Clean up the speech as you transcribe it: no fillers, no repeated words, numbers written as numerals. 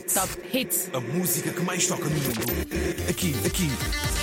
Top Hits. A música que mais toca no mundo. Aqui, aqui.